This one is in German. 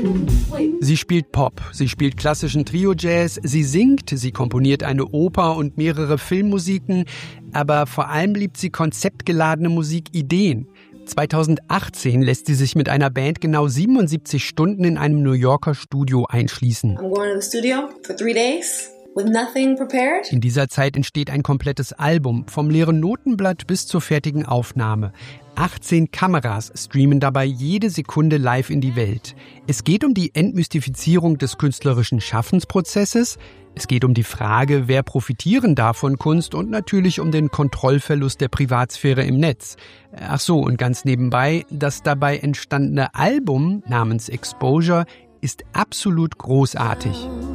Sie spielt Pop, sie spielt klassischen Trio-Jazz, sie singt, sie komponiert eine Oper und mehrere Filmmusiken, aber vor allem liebt sie konzeptgeladene Musikideen. 2018 lässt sie sich mit einer Band genau 77 Stunden in einem New Yorker Studio einschließen. I'm going to the studio for 3 days. With nothing prepared. In dieser Zeit entsteht ein komplettes Album, vom leeren Notenblatt bis zur fertigen Aufnahme. 18 Kameras streamen dabei jede Sekunde live in die Welt. Es geht um die Entmystifizierung des künstlerischen Schaffensprozesses. Es geht um die Frage, wer profitieren darf von Kunst und natürlich um den Kontrollverlust der Privatsphäre im Netz. Ach so, und ganz nebenbei, das dabei entstandene Album namens Exposure ist absolut großartig.